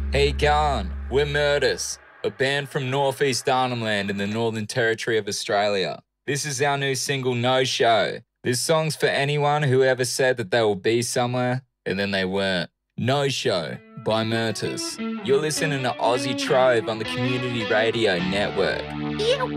Hey Garn, we're Murtis, a band from northeast Arnhem Land in the Northern Territory of Australia. This is our new single, No Show. This song's for anyone who ever said that they will be somewhere and then they weren't. No Show by Murtis. You're listening to Aussie Trove on the Community Radio Network.